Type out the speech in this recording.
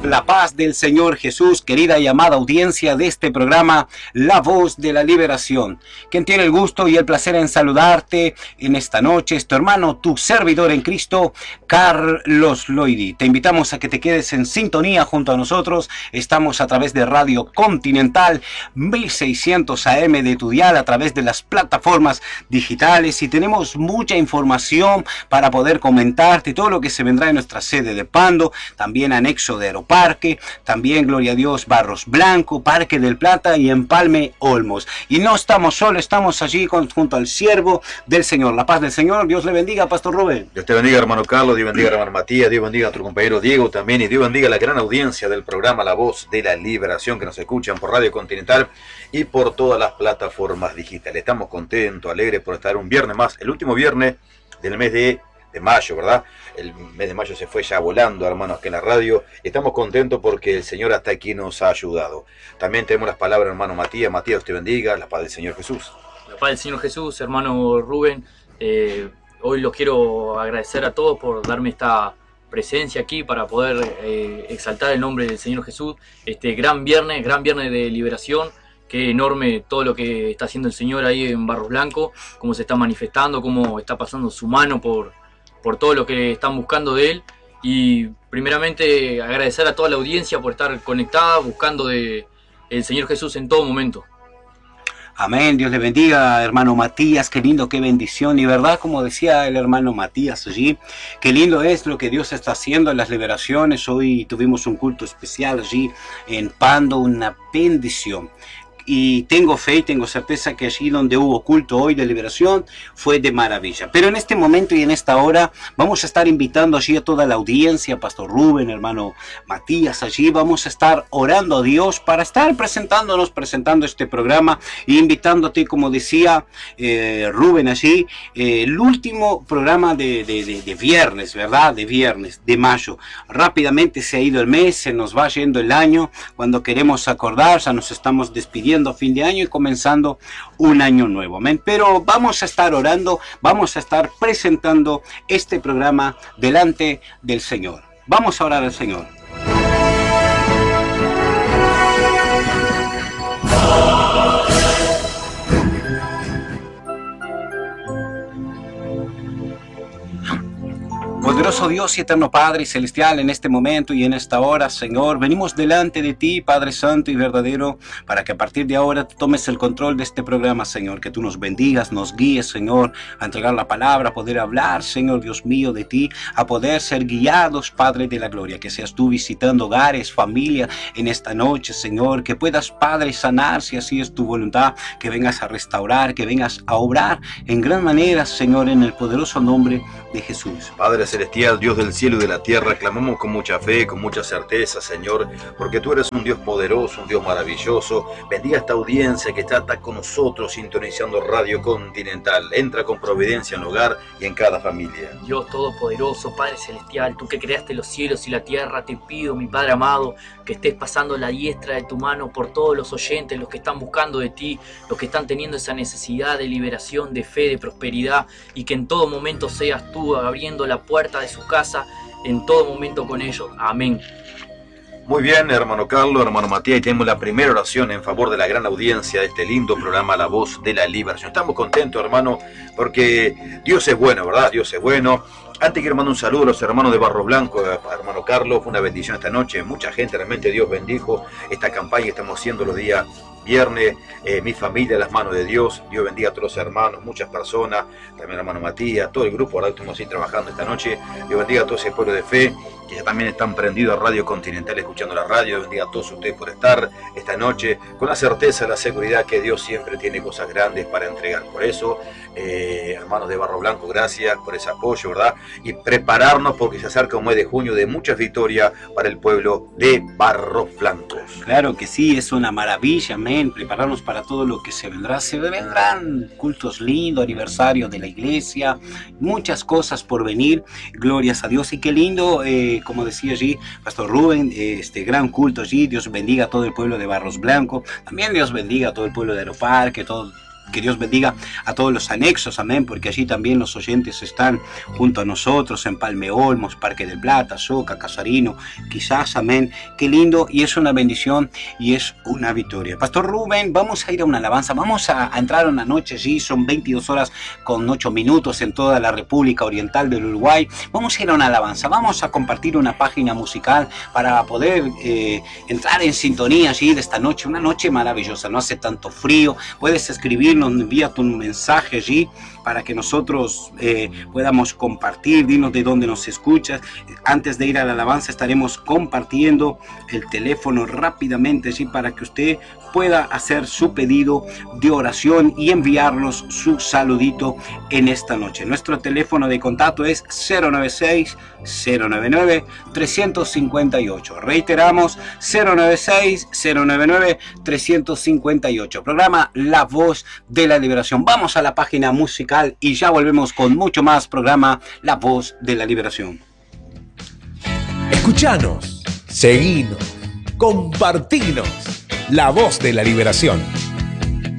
la paz del Señor Jesús, querida y amada audiencia de este programa, La Voz de la Liberación. Quien tiene el gusto y el placer en saludarte en esta noche es tu hermano, tu servidor en Cristo, Carlos Loidi. Te invitamos a que te quedes en sintonía junto a nosotros. Estamos a través de Radio Continental 1600 AM de tu dial, a través de las plataformas digitales, y tenemos mucha información para poder comentarte todo lo que se vendrá en nuestra sede de Pando, también anexo de Aeroparque, también, gloria a Dios, Barros Blanco, Parque del Plata y Empalme Olmos. Y no estamos solos, estamos allí junto al siervo del Señor, la paz del Señor. Dios le bendiga, Pastor Rubén. Dios te bendiga, hermano Carlos, Dios bendiga, hermano Matías, Dios bendiga a tu compañero Diego también, y Dios bendiga a la gran audiencia del programa La Voz de la Liberación, que nos escuchan por Radio Continental y por todas las plataformas digitales. Estamos contentos, alegres por estar un viernes más, el último viernes del mes de mayo, ¿verdad? El mes de mayo se fue ya volando, hermanos, que en la radio. Estamos contentos porque el Señor hasta aquí nos ha ayudado. También tenemos las palabras, hermano Matías. Matías, Dios te bendiga, la paz del Señor Jesús. La paz del Señor Jesús, hermano Rubén. Hoy los quiero agradecer a todos por darme esta presencia aquí para poder exaltar el nombre del Señor Jesús. Este gran viernes de liberación. Qué enorme todo lo que está haciendo el Señor ahí en Barros Blanco, cómo se está manifestando, cómo está pasando su mano por todo lo que están buscando de Él. Y primeramente agradecer a toda la audiencia por estar conectada, buscando de el Señor Jesús en todo momento. Amén, Dios le bendiga, hermano Matías, qué lindo, qué bendición, y verdad, como decía el hermano Matías allí, qué lindo es lo que Dios está haciendo en las liberaciones. Hoy tuvimos un culto especial allí en Pando, una bendición. Y tengo fe y tengo certeza que allí donde hubo culto hoy de liberación fue de maravilla. Pero en este momento y en esta hora vamos a estar invitando allí a toda la audiencia, Pastor Rubén, hermano Matías, allí vamos a estar orando a Dios para estar presentando este programa e invitándote, como decía Rubén allí, el último programa de viernes, ¿verdad? De viernes, de mayo. Rápidamente se ha ido el mes, se nos va yendo el año. Cuando queremos acordar, ya nos estamos despidiendo a fin de año y comenzando un año nuevo. Amén. Pero vamos a estar orando, vamos a estar presentando este programa delante del Señor. Vamos a orar al Señor. Poderoso Dios y eterno Padre Celestial, en este momento y en esta hora, Señor, venimos delante de ti, Padre Santo y verdadero, para que a partir de ahora tú tomes el control de este programa, Señor, que tú nos bendigas, nos guíes, Señor, a entregar la palabra, a poder hablar, Señor Dios mío, de ti, a poder ser guiados, Padre de la gloria, que seas tú visitando hogares, familia en esta noche, Señor, que puedas, Padre, sanar, si así es tu voluntad, que vengas a restaurar, que vengas a obrar en gran manera, Señor, en el poderoso nombre de Jesús. Padre Celestial, Dios del cielo y de la tierra, clamamos con mucha fe, con mucha certeza, Señor, porque tú eres un Dios poderoso, un Dios maravilloso. Bendiga esta audiencia que está con nosotros sintonizando Radio Continental. Entra con providencia en el hogar y en cada familia. Dios Todopoderoso, Padre Celestial, tú que creaste los cielos y la tierra, te pido, mi Padre amado, que estés pasando la diestra de tu mano por todos los oyentes, los que están buscando de ti, los que están teniendo esa necesidad de liberación, de fe, de prosperidad, y que en todo momento seas tú abriendo la puerta de su casa, en todo momento con ellos. Amén. Muy bien, hermano Carlos, hermano Matías, y tenemos la primera oración en favor de la gran audiencia de este lindo programa La Voz de la Liberación. Estamos contentos, hermano, porque Dios es bueno, ¿verdad? Dios es bueno. Antes quiero mandar un saludo a los hermanos de Barros Blanco, hermano Carlos, fue una bendición esta noche, mucha gente, realmente Dios bendijo esta campaña que estamos haciendo los días viernes, mi familia, las manos de Dios. Dios bendiga a todos los hermanos, muchas personas, también el hermano Matías, todo el grupo, ahora estamos ahí trabajando esta noche. Dios bendiga a todo ese pueblo de fe, que ya también están prendidos a Radio Continental, escuchando la radio. Dios bendiga a todos ustedes por estar esta noche, con la certeza y la seguridad que Dios siempre tiene cosas grandes para entregar. Por eso, hermanos de Barro Blanco, gracias por ese apoyo, ¿verdad? Y prepararnos porque se acerca un mes de junio de muchas victorias para el pueblo de Barros Blancos. Claro que sí, es una maravilla, amén, prepararnos para todo lo que se vendrá. Se vendrán cultos lindos, aniversario de la iglesia, muchas cosas por venir, glorias a Dios. Y qué lindo, como decía allí Pastor Rubén, este gran culto allí. Dios bendiga a todo el pueblo de Barros Blanco, también Dios bendiga a todo el pueblo de Aeroparque, Que Dios bendiga a todos los anexos, amén, porque allí también los oyentes están junto a nosotros en Palme Olmos, Parque del Plata, Soca, Casarino, quizás, amén. Qué lindo, y es una bendición y es una victoria. Pastor Rubén, vamos a ir a una alabanza, vamos a entrar una noche allí, son 22 horas con 8 minutos en toda la República Oriental del Uruguay. Vamos a ir a una alabanza, vamos a compartir una página musical para poder entrar en sintonía allí de esta noche, una noche maravillosa, no hace tanto frío, puedes escribirnos, envíate un mensaje allí para que nosotros podamos compartir, dinos de dónde nos escuchas. Antes de ir a la alabanza estaremos compartiendo el teléfono rápidamente allí para que usted pueda hacer su pedido de oración y enviarnos su saludito en esta noche. Nuestro teléfono de contacto es 096-099-358. Reiteramos, 096-099-358. Programa La Voz de la Liberación. Vamos a la página musical y ya volvemos con mucho más programa La Voz de la Liberación. Escuchanos, seguinos, compartinos. La Voz de la Liberación.